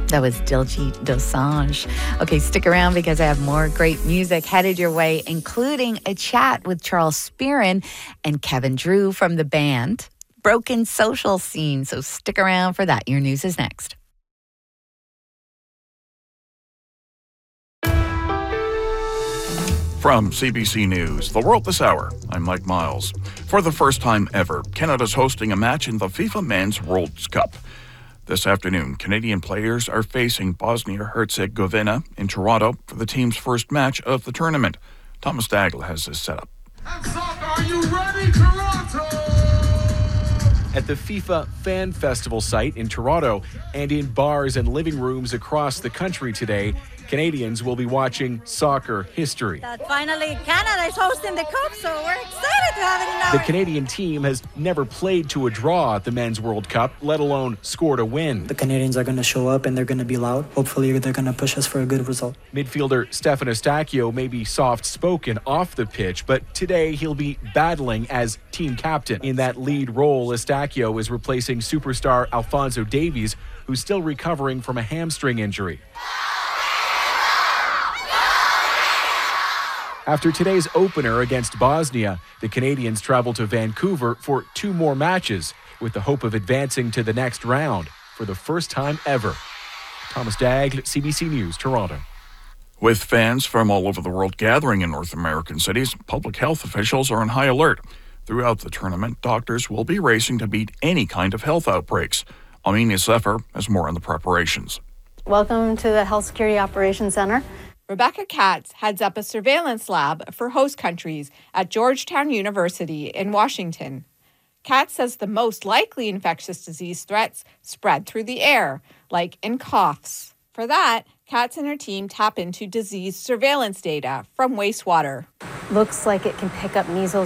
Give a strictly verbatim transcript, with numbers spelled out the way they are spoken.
That was Diljit Dosanjh. Okay, stick around because I have more great music headed your way, including a chat with Charles Spearin and Kevin Drew from the band Broken Social Scene. So stick around for that. Your news is next. From C B C News, The World This Hour, I'm Mike Miles. For the first time ever, Canada's hosting a match in the FIFA Men's World Cup. This afternoon, Canadian players are facing Bosnia-Herzegovina in Toronto for the team's first match of the tournament. Thomas Daigle has this set up. And soccer, are you ready, Toronto? At the FIFA Fan Festival site in Toronto and in bars and living rooms across the country today, Canadians will be watching soccer history. That finally Canada is hosting the Cup, so we're excited to have it in our... The Canadian team has never played to a draw at the Men's World Cup, let alone scored a win. The Canadians are going to show up and they're going to be loud. Hopefully they're going to push us for a good result. Midfielder Stefan Eustáquio may be soft-spoken off the pitch, but today he'll be battling as team captain. In that lead role, Eustáquio is replacing superstar Alphonso Davies, who's still recovering from a hamstring injury. After today's opener against Bosnia, the Canadians travel to Vancouver for two more matches with the hope of advancing to the next round for the first time ever. Thomas Daigle, C B C News, Toronto. With fans from all over the world gathering in North American cities, public health officials are on high alert. Throughout the tournament, doctors will be racing to beat any kind of health outbreaks. Amina Zephyr has more on the preparations. Welcome to the Health Security Operations Center. Rebecca Katz heads up a surveillance lab for host countries at Georgetown University in Washington. Katz says the most likely infectious disease threats spread through the air, like in coughs. For that, Katz and her team tap into disease surveillance data from wastewater. Looks like it can pick up measles